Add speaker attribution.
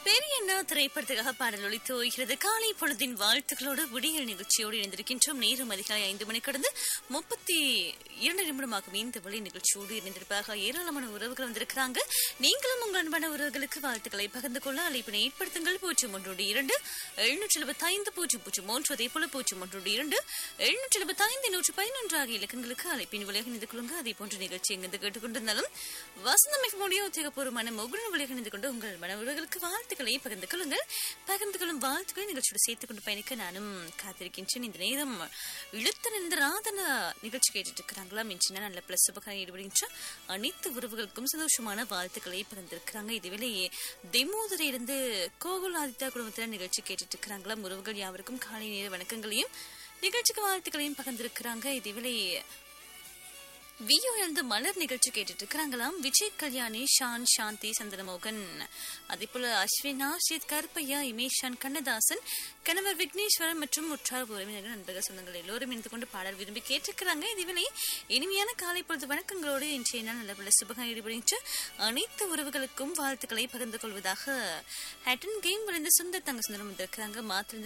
Speaker 1: பெரியண்ணா திரைப்படத்துக்காக பாடல் ஒலித்து வருகிறது. காலை பொழுதின் வாழ்த்துக்களோடு விடியல் நிகழ்ச்சியோடு இணைந்திருக்கின்றோம். நேரம் அதிகாலை 5 மணி கடந்து 32 நிமிடமாகும் இந்த வழி நிகழ்ச்சியோடு இணைந்திருப்பாக ஏராளமான உறவுகள் வந்திருக்கிறாங்க. நீங்களும் உங்கள் அன்பான உறவுகளுக்கு வாழ்த்துக்களை பகிர்ந்து கொள்ள அழைப்பினை ஏற்படுத்துங்கள். 012-775-003 அதே போல 012-775-111 ஆகிய இலக்கங்களுக்கு அழைப்பின் வழியாக இணைந்து கொள்ளுங்க. அதே போன்ற நிகழ்ச்சி எங்கிருந்து கேட்டுக்கொண்டிருந்தாலும் வசந்தமிகமுடைய உத்தியோகபூர்வமான முகுடன் வழியாக இணைந்து கொண்டு உங்கள் மன உறவுகளுக்கு வாழ்த்துக்களை பகிர்ந்து கொள்ளுங்கள். பகிர்ந்து கொள்ளும் வாழ்த்துக்களை நிகழ்ச்சியோடு சேர்த்துக் கொண்டு பயணிக்க நானும் காத்திருக்கின்றேன். இந்த நேரம் இழுத்த நிரந்தராதன நிகழ்ச்சி கேட்டுட்டு இருக்கிறாங்களா? மிஞ்சினா நல்ல பிளஸ் சுபகாரம் ஈடுபடுகின்ற அனைத்து உறவுகளுக்கும் சந்தோஷமான வாழ்த்துக்களை பகிர்ந்திருக்கிறாங்க. இதுவேளை தெமோதரையிலிருந்து கோகுல் ஆதித்யா குடும்பத்தினர் நிகழ்ச்சி கேட்டுட்டு இருக்கிறாங்களா? உறவுகள் யாவருக்கும் காலை நேர வணக்கங்களையும் நிகழ்ச்சிக்கு வாழ்த்துக்களையும் பகிர்ந்திருக்கிறாங்க. இதுவேளை வியோயிலிருந்து மலர் நிகழ்ச்சி கேட்டுட்டு இருக்கிறாங்களாம். விஜய் கல்யாணி, ஷான், சாந்தி, சந்திரமோகன், அதே போல அஸ்வினா, ஷீத், கருப்பையா, இமேஷான், கண்ணதாசன், கணவர் விக்னேஸ்வரன் மற்றும் உற்றார் உறவினர்கள் நண்பர்கள் சொந்தங்கள் எல்லோரும் இணைந்து கொண்டு பாடல் விரும்பி கேட்டிருக்கிறாங்க. இதுவேளை இனிமையான காலை பொழுது வணக்கங்களோடு இன்றைய நாள் நல்ல சுபகம் ஈடுபடுகின்ற அனைத்து உறவுகளுக்கும் வாழ்த்துக்களை பகிர்ந்து கொள்வதாக ஹேட்டன் கேம் விளைந்த சுந்தர் தங்க சுந்தரம் வந்திருக்கிறாங்க. மாத்திருந்த